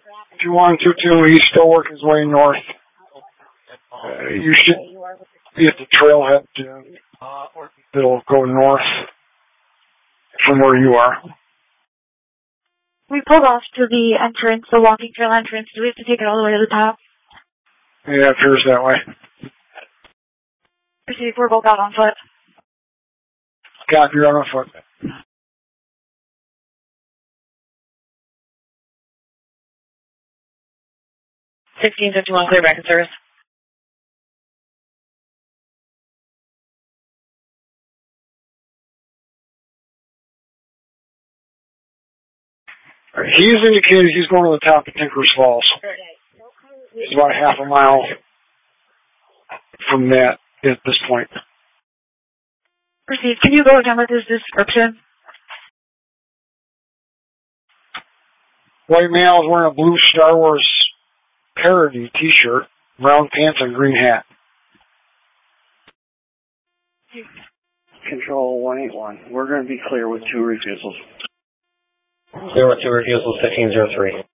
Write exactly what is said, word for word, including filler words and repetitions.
two one two two, he's still working his way north. Uh, you should be at the trailhead. Uh, it'll go north from where you are. We pulled off to the entrance, the walking trail entrance. Do we have to take it all the way to the top? Yeah, it appears that way. See if we're both out on foot. Copy, you're on foot. sixteen fifty-one, clear back in service. He's indicated he's going to the top of Tinker's Falls. It's about half a mile from that at this point. Proceed. Can you go again with his description? White male is wearing a blue Star Wars parody t-shirt, brown pants, and green hat. Control one eight one. We're going to be clear with two refusals. Clear with two refusals, fifteen zero three.